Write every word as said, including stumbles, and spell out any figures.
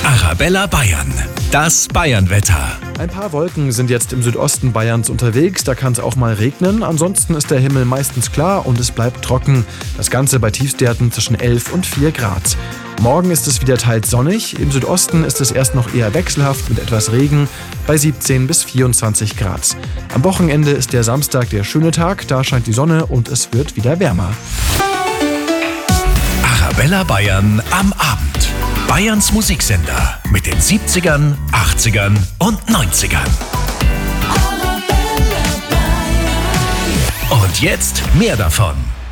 Arabella Bayern, das Bayernwetter. Ein paar Wolken sind jetzt im Südosten Bayerns unterwegs, da kann es auch mal regnen. Ansonsten ist der Himmel meistens klar und es bleibt trocken. Das Ganze bei Tiefstwerten zwischen elf und vier Grad. Morgen ist es wieder teils sonnig, im Südosten ist es erst noch eher wechselhaft mit etwas Regen bei siebzehn bis vierundzwanzig Grad. Am Wochenende ist der Samstag der schöne Tag, da scheint die Sonne und es wird wieder wärmer. Arabella Bayern am Abend. Bayerns Musiksender mit den siebzigern, achtzigern und neunzigern. Und jetzt mehr davon.